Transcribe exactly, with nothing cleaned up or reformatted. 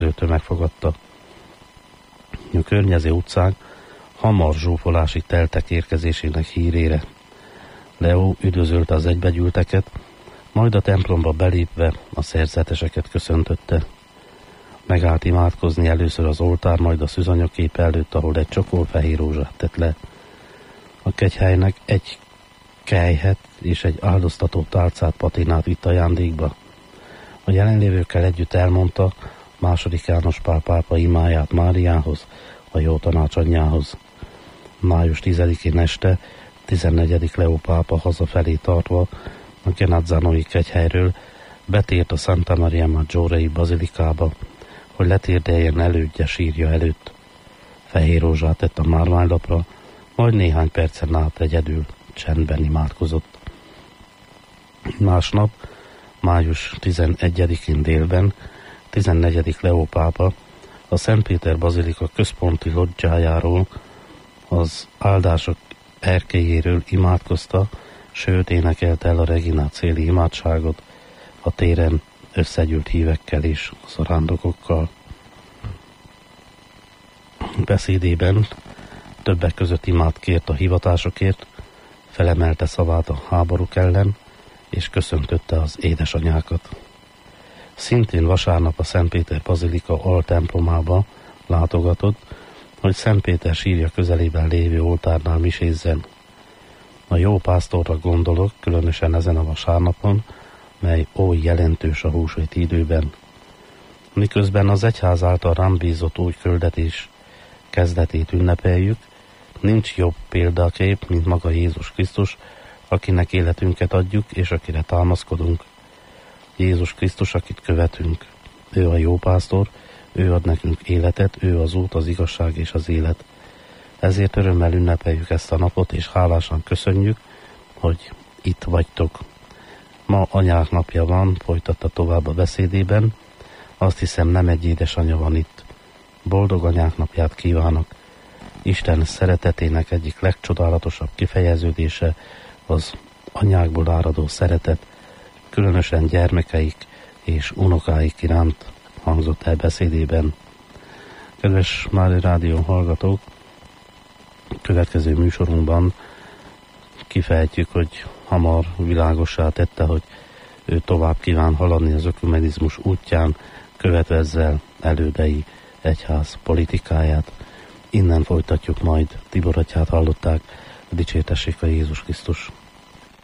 megfogadta. A környező utcák hamar zsúfolásig teltek érkezésének hírére. Leo üdvözölte az egybegyűlteket, majd a templomba belépve a szerzeteseket köszöntötte. Megállt imádkozni először az oltár, majd a szűzanyagkép előtt, ahol egy csokor fehér rózsát tett le. A kegyhelynek egy kelyhet és egy áldoztató tálcát patinált itt ajándékba. A jelenlévőkkel együtt elmondta második János Pál pápa imáját Máriához, a jó tanács anyjához. május tizedikén este tizennegyedik Leó pápa hazafelé tartva a Genazzanói kegyhelyről betért a Santa Maria Maggiorei bazilikába, hogy letérdeljen elődje sírja előtt. Fehér rózsát tett a márványlapra, majd néhány percen át egyedül csendben imádkozott. Másnap, május tizenegyedikén délben, tizennegyedik Leó pápa a Szent Péter bazilika központi lodzsájáról, az áldások erkélyéről imádkozta, sőt énekelte el a Regina Coeli imádságot a téren összegyűlt hívekkel és zarándokokkal. Beszédében többek között imát kért a hivatásokért, felemelte szavát a háborúk ellen, és köszöntötte az édesanyákat. Szintén vasárnap a Szent Péter bazilika altemplomába látogatott, hogy Szent Péter sírja közelében lévő oltárnál misézzen. A jó pásztorra gondolok, különösen ezen a vasárnapon, mely oly jelentős a húsvéti időben. Miközben az egyház által rám bízott új küldetés kezdetét ünnepeljük, nincs jobb példakép, mint maga Jézus Krisztus, akinek életünket adjuk, és akire támaszkodunk. Jézus Krisztus, akit követünk. Ő a jó pásztor, ő ad nekünk életet, ő az út, az igazság és az élet. Ezért örömmel ünnepeljük ezt a napot, és hálásan köszönjük, hogy itt vagytok. Ma anyák napja van, folytatta tovább a beszédében. Azt hiszem, nem egy édesanya van itt. Boldog anyák napját kívánok. Isten szeretetének egyik legcsodálatosabb kifejeződése az anyákból áradó szeretet, különösen gyermekeik és unokáik iránt hangzott el beszédében. Kedves Mária Rádió hallgatók, következő műsorunkban kifejtjük, hogy hamar világossá tette, hogy ő tovább kíván haladni az ökumenizmus útján, követve ezzel elődei egyház politikáját. Innen folytatjuk majd. Tibor atyát hallották, dicsértessék a Jézus Krisztus.